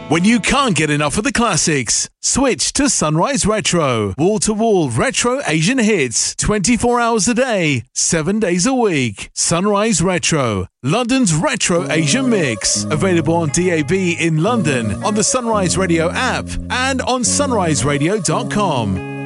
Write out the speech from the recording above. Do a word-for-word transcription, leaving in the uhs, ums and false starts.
When you can't get enough of the classics, switch to Sunrise Retro. Wall-to-wall retro Asian hits, twenty-four hours a day, seven days a week. Sunrise Retro, London's retro Asian mix. Available on D A B in London, on the Sunrise Radio app, and on sunrise radio dot com.